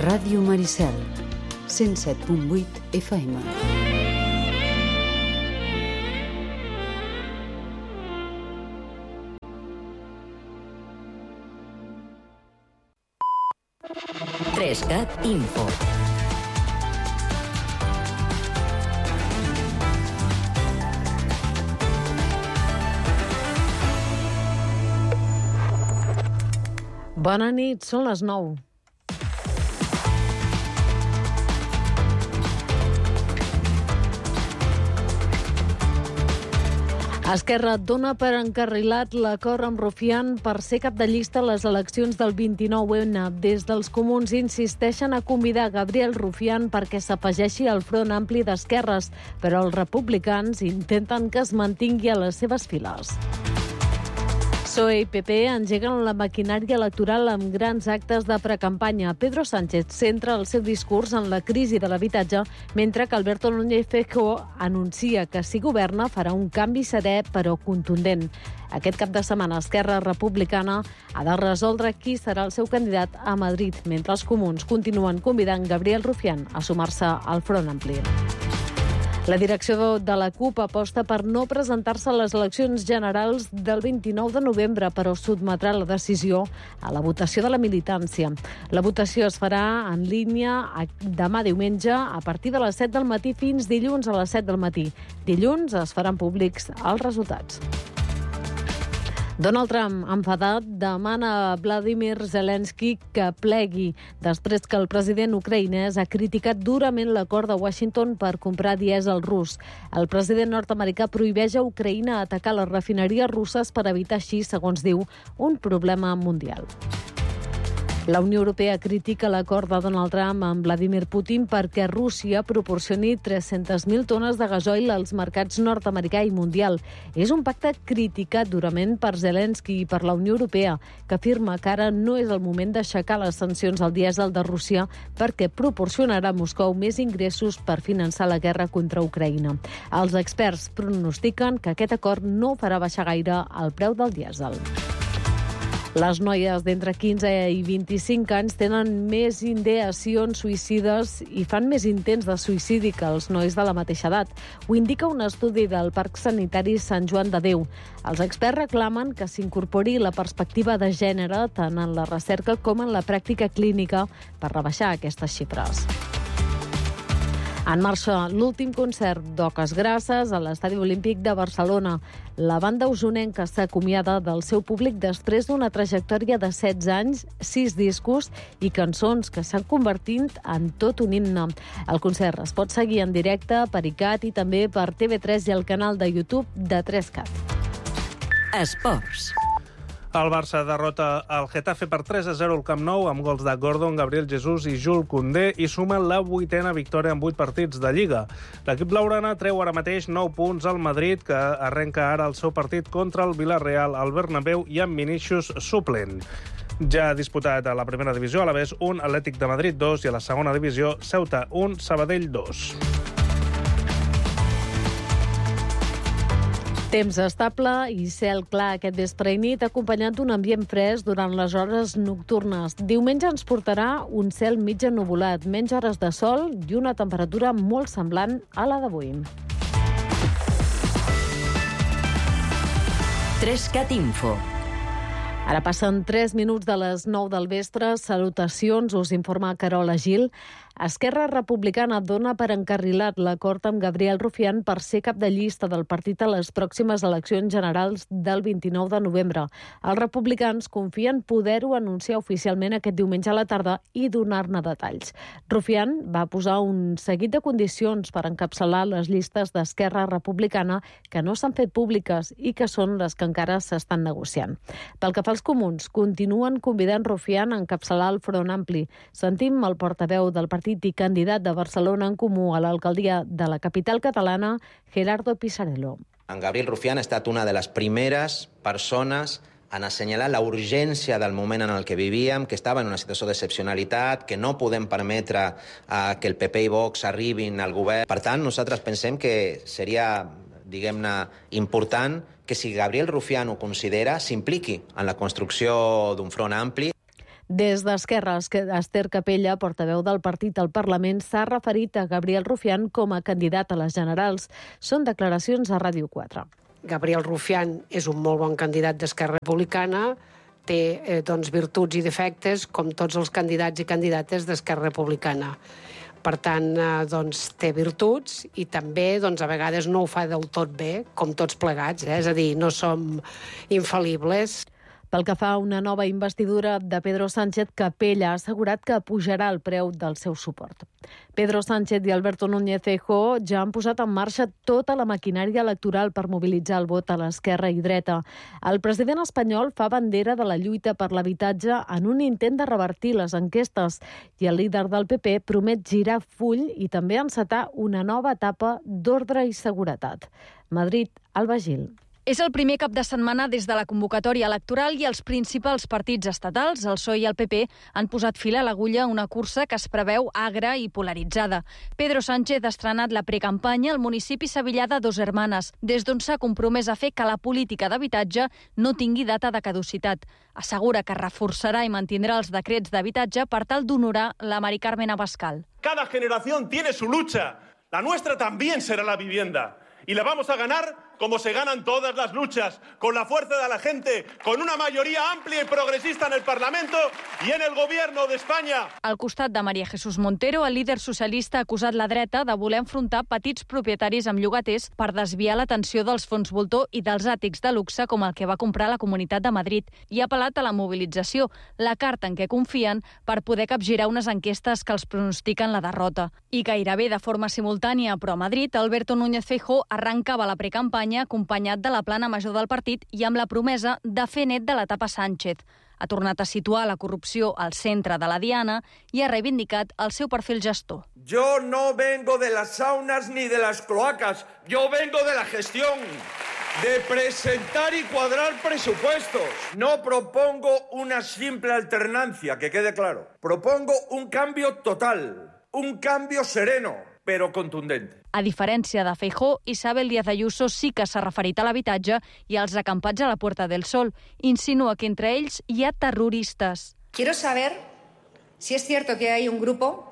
Ràdio Maricel, 107.8 FM. Trescat Info. Bona nit, són les 9. Esquerra dona per encarrilat l'acord amb Rufián per ser cap de llista a les eleccions del 29N. Des dels comuns insisteixen a convidar Gabriel Rufián perquè s'afegeixi al Front Ampli d'Esquerres, però els republicans intenten que es mantingui a les seves files. PSOE i PP engeguen la maquinària electoral amb grans actes de precampanya. Pedro Sánchez centra el seu discurs en la crisi de l'habitatge, mentre que Alberto Núñez Feijóo anuncia que si governa farà un canvi serè però contundent. Aquest cap de setmana Esquerra Republicana ha de resoldre qui serà el seu candidat a Madrid, mentre els comuns continuen convidant Gabriel Rufián a sumar-se al Front Ampli. La direcció de la CUP aposta per no presentar-se a les eleccions generals del 29 de novembre, però sotmetrà la decisió a la votació de la militància. La votació es farà en línia demà diumenge a partir de les 7 del matí fins dilluns a les 7 del matí. Dilluns es faran públics els resultats. Donald Trump, enfadat, demana a Vladimir Zelensky que plegui després que el president ucraïnès ha criticat durament l'acord de Washington per comprar dièsel rus. El president nord-americà prohibeix a Ucraïna atacar les refineries russes per evitar així, segons diu, un problema mundial. La Unió Europea critica l'acord de Donald Trump amb Vladimir Putin perquè Rússia proporcioni 300.000 tones de gasoil als mercats nord-americà i mundial. És un pacte criticat durament per Zelensky i per la Unió Europea, que afirma que ara no és el moment d'aixecar les sancions al dièsel de Rússia perquè proporcionarà a Moscou més ingressos per finançar la guerra contra Ucraïna. Els experts pronostiquen que aquest acord no farà baixar gaire el preu del dièsel. Les noies d'entre 15 i 25 anys tenen més ideacions suïcides i fan més intents de suïcidi que els nois de la mateixa edat. Ho indica un estudi del Parc Sanitari Sant Joan de Déu. Els experts reclamen que s'incorpori la perspectiva de gènere tant en la recerca com en la pràctica clínica per rebaixar aquestes xifres. En marxa l'últim concert d'Oques Grasses a l'Estadi Olímpic de Barcelona. La banda usonenca s'acomiada del seu públic després d'una trajectòria de 16 anys, 6 discos i cançons que s'han convertit en tot un himne. El concert es pot seguir en directe per ICAT i també per TV3 i el canal de YouTube de 3CAT. Esports. El Barça derrota el Getafe per 3-0 al Camp Nou amb gols de Gordon, Gabriel Jesús i Jules Koundé i suma la 8a victòria en 8 partits de Lliga. L'equip blaugrana treu ara mateix 9 punts al Madrid, que arrenca ara el seu partit contra el Villarreal al Bernabéu i amb Vinícius suplent. Ja ha disputat a la primera divisió a l'Alavés 1, Atlètic de Madrid 2 i a la segona divisió Ceuta 1, Sabadell 2. Temps estable i cel clar aquest vespre i nit, acompanyat d'un ambient fresc durant les hores nocturnes. Diumenge ens portarà un cel mig ennuvolat, menys hores de sol i una temperatura molt semblant a la d'avui. 3CAT Info. Ara passen 3 minuts de les 9 del vespre. Salutacions, us informa Carola Gil. Esquerra Republicana dona per encarrilat l'acord amb Gabriel Rufián per ser cap de llista del partit a les pròximes eleccions generals del 29 de novembre. Els republicans confien poder-ho anunciar oficialment aquest diumenge a la tarda i donar-ne detalls. Rufián va posar un seguit de condicions per encapçalar les llistes d'Esquerra Republicana que no s'han fet públiques i que són les que encara s'estan negociant. Pel que fa als comuns, continuen convidant Rufián a encapçalar el Front Ampli. Sentim el portaveu del partit i candidat de Barcelona en Comú a l'alcaldia de la capital catalana, Gerardo Pisarello. En Gabriel Rufián ha estat una de les primeres persones en assenyalar la urgència del moment en el que vivíem, que estava en una situació d'excepcionalitat, que no podem permetre que el PP i Vox arribin al govern. Per tant, nosaltres pensem que seria, diguem-ne, important que si Gabriel Rufián ho considera, s'impliqui en la construcció d'un front ampli. Des d'Esquerra, Esther Capella, portaveu del partit al Parlament, s'ha referit a Gabriel Rufián com a candidat a les generals. Són declaracions a Ràdio 4. Gabriel Rufián és un molt bon candidat d'Esquerra Republicana, té virtuts i defectes com tots els candidats i candidates d'Esquerra Republicana. Per tant, té virtuts i també a vegades no ho fa del tot bé, com tots plegats, és a dir, no som infal·libles. Pel que fa a una nova investidura de Pedro Sánchez, Capella ha assegurat que pujarà el preu del seu suport. Pedro Sánchez i Alberto Núñez Feijóo ja han posat en marxa tota la maquinària electoral per mobilitzar el vot a l'esquerra i dreta. El president espanyol fa bandera de la lluita per l'habitatge en un intent de revertir les enquestes i el líder del PP promet girar full i també encetar una nova etapa d'ordre i seguretat. Madrid, Alba Gil. És el primer cap de setmana des de la convocatòria electoral i els principals partits estatals, el PSOE i el PP, han posat fil a l'agulla a una cursa que es preveu agra i polaritzada. Pedro Sánchez ha estrenat la precampanya al municipi sevillà de Dos Hermanes, des d'on s'ha compromès a fer que la política d'habitatge no tingui data de caducitat. Assegura que reforçarà i mantindrà els decrets d'habitatge per tal d'honorar la Mari Carmen Abascal. Cada generación tiene su lucha. La nuestra también será la vivienda. Y la vamos a ganar como se ganan todas las luchas, con la fuerza de la gente, con una mayoría amplia y progresista en el Parlamento y en el Gobierno de España. Al costat de María Jesús Montero, el líder socialista ha acusat la dreta de voler enfrontar petits propietaris amb llogaters per desviar l'atenció dels fons voltor i dels àtics de luxe com el que va comprar la Comunitat de Madrid i ha apel·lat a la mobilització, la carta en què confien per poder capgirar unes enquestes que els pronostiquen la derrota. I gairebé de forma simultània, però a Madrid, Alberto Núñez Feijóo arrencava la precampanya acompanyat de la plana major del partit i amb la promesa de fer net de l'etapa Sánchez. Ha tornat a situar la corrupció al centre de la diana i ha reivindicat el seu perfil gestor. Yo no vengo de las saunas ni de las cloacas, yo vengo de la gestión, de presentar y cuadrar presupuestos. No propongo una simple alternancia, que quede claro. Propongo un cambio total, un cambio sereno, però contundent. A diferència de Feijóo, Isabel Díaz Ayuso sí que s'ha referit a l'habitatge i als acampats a la Puerta del Sol. Insinua que entre ells hi ha terroristes. Quiero saber si es cierto que hay un grupo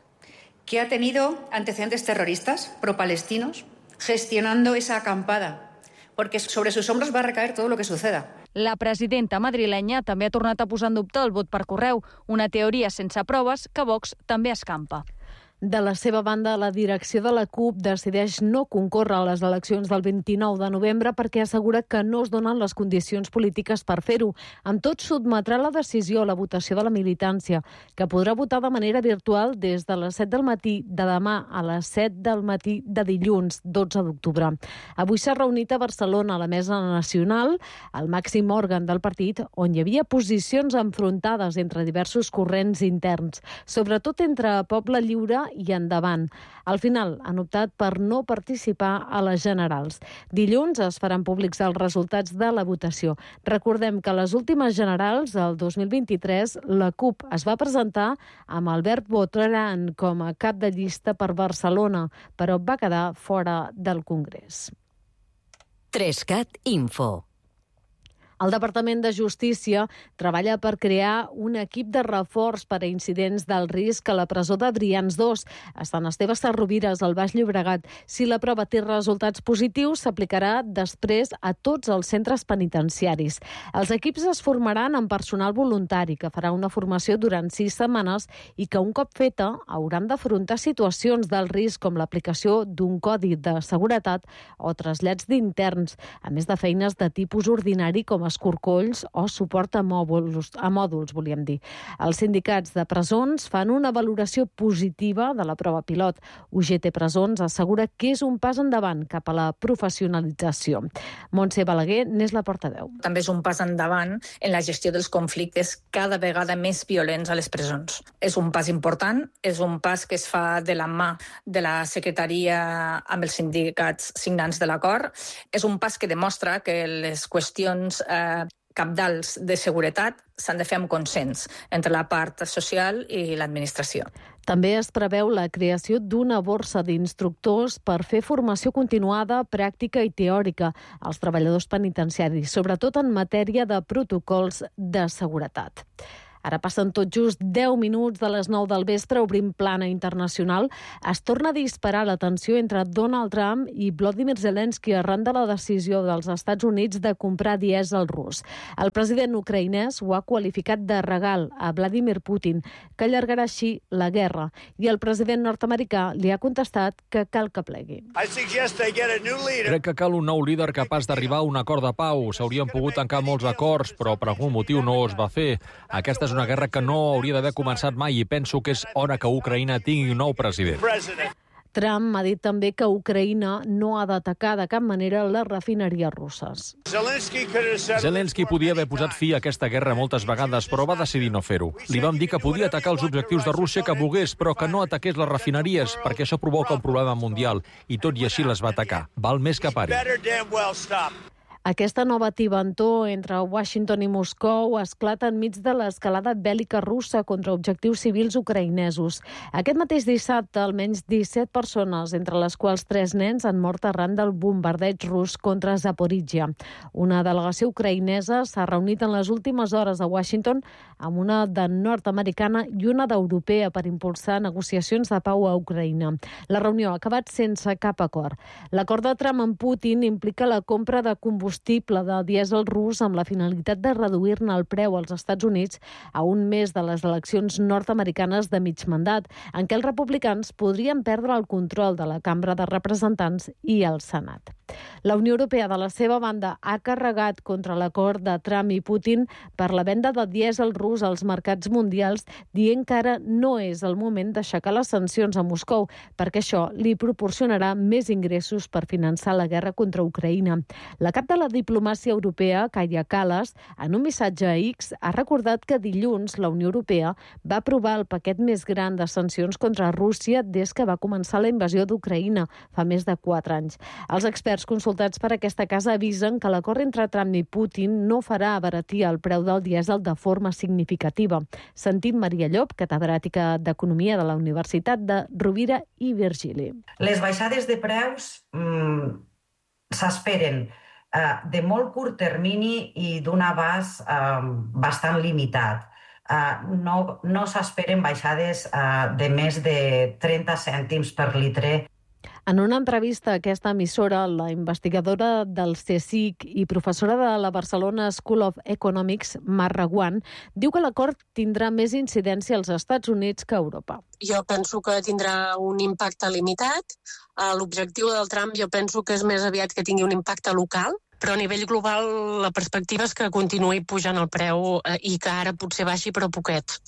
que ha tenido antecedentes terroristas pro-palestinos gestionando esa acampada, porque sobre sus hombros va a recaer todo lo que suceda. La presidenta madrilenya també ha tornat a posar en dubte el vot per correu, una teoria sense proves que Vox també escampa. De la seva banda, la direcció de la CUP decideix no concórrer a les eleccions del 29 de novembre perquè assegura que no es donen les condicions polítiques per fer-ho. Amb tot, sotmetrà la decisió a la votació de la militància, que podrà votar de manera virtual des de les 7 del matí de demà a les 7 del matí de dilluns, 12 d'octubre. Avui s'ha reunit a Barcelona la Mesa Nacional, el màxim òrgan del partit, on hi havia posicions enfrontades entre diversos corrents interns, sobretot entre Poble Lliure i Endavant. Al final han optat per no participar a les generals. Dilluns es faran públics els resultats de la votació. Recordem que a les últimes generals, el 2023, la CUP es va presentar amb Albert Botran com a cap de llista per Barcelona, però va quedar fora del Congrés. 3CAT Info. El Departament de Justícia treballa per crear un equip de reforç per a incidents d'alt risc a la presó de Brians 2, a Sant Esteve Sesrovires, al Baix Llobregat. Si la prova té resultats positius, s'aplicarà després a tots els centres penitenciaris. Els equips es formaran amb personal voluntari, que farà una formació durant 6 setmanes i que, un cop feta, hauran d'afrontar situacions d'alt risc com l'aplicació d'un codi de seguretat o trasllats d'interns, a més de feines de tipus ordinari com escorcolls o suport a mòduls, volíem dir. Els sindicats de presons fan una valoració positiva de la prova pilot. UGT Presons assegura que és un pas endavant cap a la professionalització. Montse Balaguer n'és la portaveu. També és un pas endavant en la gestió dels conflictes cada vegada més violents a les presons. És un pas important, és un pas que es fa de la mà de la Secretaria amb els sindicats signants de l'acord. És un pas que demostra que les qüestions cabdals de seguretat s'han de fer amb consens entre la part social i l'administració. També es preveu la creació d'una borsa d'instructors per fer formació continuada, pràctica i teòrica als treballadors penitenciaris, sobretot en matèria de protocols de seguretat. Ara passen tot just 10 minuts de les 9 del vespre, obrim plana internacional. Es torna a disparar la tensió entre Donald Trump i Volodymyr Zelensky arran de la decisió dels Estats Units de comprar dièsel rus. El president ucraïnès ho ha qualificat de regal a Vladimir Putin, que allargarà així la guerra. I el president nord-americà li ha contestat que cal que plegui. Crec que cal un nou líder capaç d'arribar a un acord de pau. S'haurien pogut tancar molts acords, però per algun motiu no es va fer. Aquesta és una guerra que no hauria d'haver començat mai i penso que és hora que Ucraïna tingui un nou president. Trump ha dit també que Ucraïna no ha d'atacar de cap manera les refineries russes. Zelensky podia haver posat fi a aquesta guerra moltes vegades, però va decidir no fer-ho. Li vam dir que podia atacar els objectius de Rússia que volgués, però que no ataqués les refineries, perquè això provoca un problema mundial, i tot i així les va atacar. Val més que pari. Aquesta nova tibantó entre Washington i Moscou esclata enmig de l'escalada bèl·lica russa contra objectius civils ucraïnesos. Aquest mateix dissabte, almenys 17 persones, entre les quals 3 nens, han mort arran del bombardeig rus contra Zaporizhia. Una delegació ucraïnesa s'ha reunit en les últimes hores a Washington amb una de nord-americana i una d'europea per impulsar negociacions de pau a Ucraïna. La reunió ha acabat sense cap acord. L'acord de Trump amb Putin implica la compra de combustible de dièsel rus amb la finalitat de reduir-ne el preu als Estats Units a un mes de les eleccions nord-americanes de mig mandat, en què els republicans podrien perdre el control de la Cambra de Representants i el Senat. La Unió Europea, de la seva banda, ha carregat contra l'acord de Trump i Putin per la venda de dièsel rus als mercats mundials, dient que ara no és el moment d'aixecar les sancions a Moscou, perquè això li proporcionarà més ingressos per finançar la guerra contra Ucraïna. La cap de la diplomàcia europea, Kaja Kallas, en un missatge a X, ha recordat que dilluns la Unió Europea va aprovar el paquet més gran de sancions contra Rússia des que va començar la invasió d'Ucraïna fa més de 4 anys. Els experts consultats per aquesta casa avisen que l'acord entre Trump i Putin no farà abaratir el preu del dièsel de forma significativa. Sentim Maria Llop, catedràtica d'Economia de la Universitat de Rovira i Virgili. Les baixades de preus s'esperen de molt curt termini i d'un abast bastant limitat. No s'esperen baixades de més de 30 cèntims per litre. En una entrevista a aquesta emissora, la investigadora del CSIC i professora de la Barcelona School of Economics, Mar Reguant, diu que l'acord tindrà més incidència als Estats Units que a Europa. Jo penso que tindrà un impacte limitat. L'objectiu del Trump jo penso que és més aviat que tingui un impacte local, però a nivell global la perspectiva és que continuï pujant el preu i que ara potser baixi però poquet.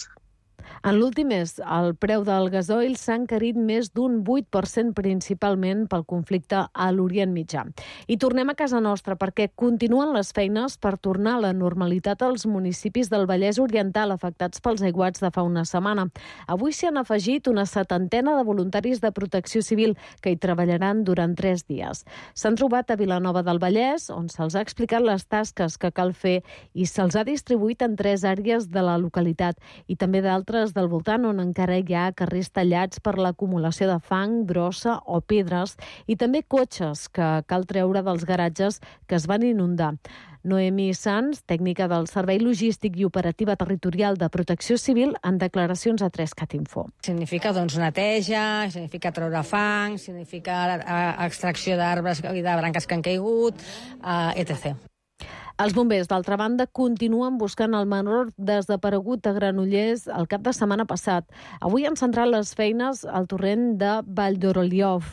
En l'últim mes, el preu del gasoil s'ha encarit més d'un 8%, principalment pel conflicte a l'Orient Mitjà. I tornem a casa nostra perquè continuen les feines per tornar a la normalitat als municipis del Vallès Oriental afectats pels aiguats de fa una setmana. Avui s'hi han afegit una 70 de voluntaris de protecció civil que hi treballaran durant 3 dies. S'han trobat a Vilanova del Vallès, on se'ls ha explicat les tasques que cal fer i se'ls ha distribuït en 3 àrees de la localitat i també d'altres del voltant on encara hi ha carrers tallats per l'acumulació de fang, brossa o pedres i també cotxes que cal treure dels garatges que es van inundar. Noemí Sans, tècnica del Servei Logístic i Operativa Territorial de Protecció Civil, en declaracions a 3cat Info. Significa neteja, significa treure fang, significa extracció d'arbres i de branques que han caigut, etc. Els bombers, d'altra banda, continuen buscant el menor desaparegut a Granollers el cap de setmana passat. Avui han centrat les feines al torrent de Valldoroliov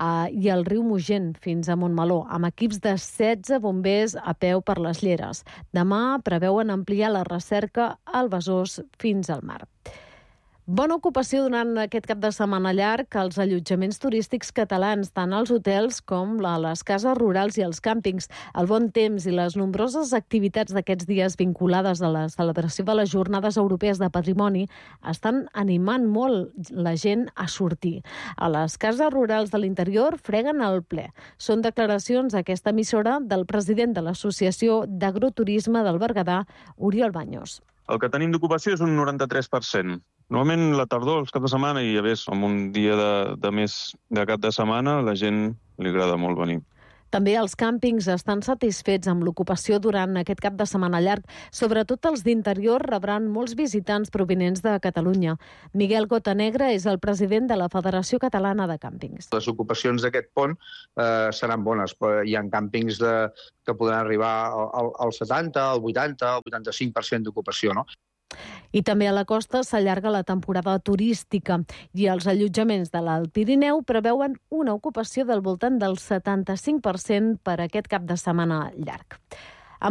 i al riu Mugent fins a Montmeló, amb equips de 16 bombers a peu per les lleres. Demà preveuen ampliar la recerca al Besòs fins al mar. Bona ocupació durant aquest cap de setmana llarg als allotjaments turístics catalans, tant als hotels com a les cases rurals i als càmpings. El bon temps i les nombroses activitats d'aquests dies vinculades a la celebració de les Jornades Europees de Patrimoni estan animant molt la gent a sortir. A les cases rurals de l'interior freguen al ple. Són declaracions a aquesta emissora del president de l'Associació d'Agroturisme del Berguedà, Oriol Baños. El que tenim d'ocupació és un 93%. Normalment la tardor, els caps de setmana, i a més, amb un dia de més de cap de setmana, la gent li agrada molt venir. També els càmpings estan satisfets amb l'ocupació durant aquest cap de setmana llarg. Sobretot els d'interior rebran molts visitants provinents de Catalunya. Miguel Gotanegra és el president de la Federació Catalana de Càmpings. Les ocupacions d'aquest pont seran bones, però hi ha càmpings que podran arribar al 70, al 80, al 85% d'ocupació, no? I també a la costa s'allarga la temporada turística i els allotjaments de l'Alt Pirineu preveuen una ocupació del voltant del 75% per aquest cap de setmana llarg.